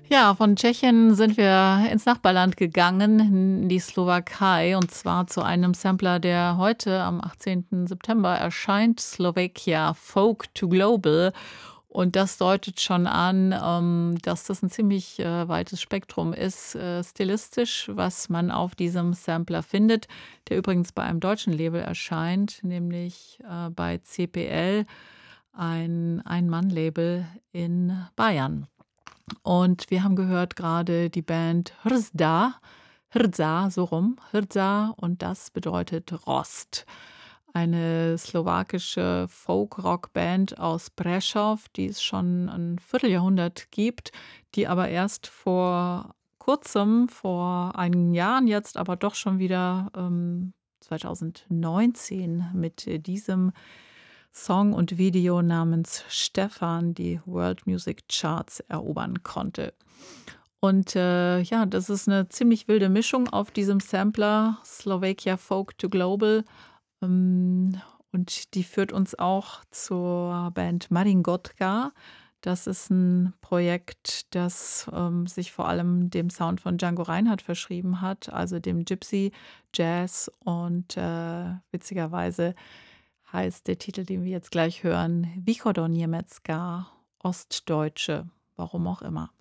Ja, von Tschechien sind wir ins Nachbarland gegangen, in die Slowakei, und zwar zu einem Sampler, der heute am 18. September erscheint, Slovakia Folk to Global. Und das deutet schon an, dass das ein ziemlich, weites Spektrum ist, stilistisch, was man auf diesem Sampler findet, der übrigens bei einem deutschen Label erscheint, nämlich, bei CPL, ein Ein-Mann-Label in Bayern. Und wir haben gehört gerade die Band Hrza, so rum, Hrza, und das bedeutet Rost. Eine slowakische Folk-Rock-Band aus Prešov, die es schon ein Vierteljahrhundert gibt, die aber erst vor kurzem, vor einigen Jahren jetzt, aber doch schon wieder 2019 mit diesem Song und Video namens Stefan die World Music Charts erobern konnte. Und, ja, das ist eine ziemlich wilde Mischung auf diesem Sampler Slovakia Folk to Global, ähm, und die führt uns auch zur Band Maringotka. Das ist ein Projekt, das, sich vor allem dem Sound von Django Reinhardt verschrieben hat, also dem Gypsy Jazz, und, witzigerweise heißt der Titel, den wir jetzt gleich hören, Východoniemecká, Ostdeutsche, warum auch immer.